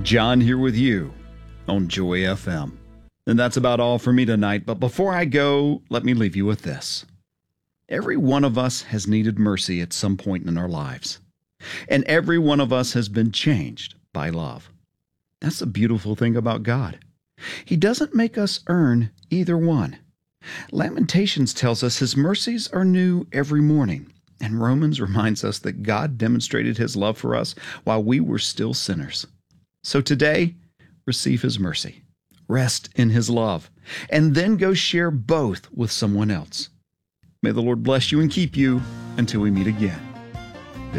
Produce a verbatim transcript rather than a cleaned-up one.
John here with you on Joy F M. And that's about all for me tonight. But before I go, let me leave you with this. Every one of us has needed mercy at some point in our lives. And every one of us has been changed by love. That's the beautiful thing about God. He doesn't make us earn either one. Lamentations tells us His mercies are new every morning. And Romans reminds us that God demonstrated His love for us while we were still sinners. So today, receive His mercy, rest in His love, and then go share both with someone else. May the Lord bless you and keep you until we meet again.